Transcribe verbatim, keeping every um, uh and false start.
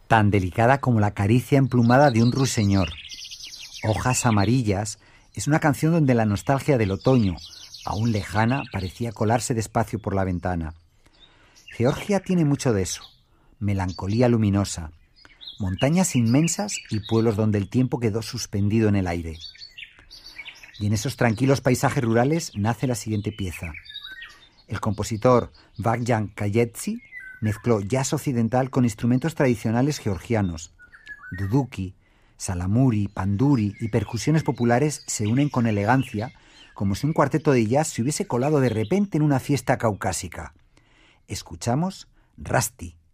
tan delicada como la caricia emplumada de un ruiseñor. Hojas amarillas es una canción donde la nostalgia del otoño, aún lejana, parecía colarse despacio por la ventana. Georgia tiene mucho de eso, melancolía luminosa, montañas inmensas y pueblos donde el tiempo quedó suspendido en el aire. Y en esos tranquilos paisajes rurales nace la siguiente pieza. El compositor Vakhtang Kayetsi mezcló jazz occidental con instrumentos tradicionales georgianos. Duduki, salamuri, panduri y percusiones populares se unen con elegancia, como si un cuarteto de jazz se hubiese colado de repente en una fiesta caucásica. Escuchamos Rusty.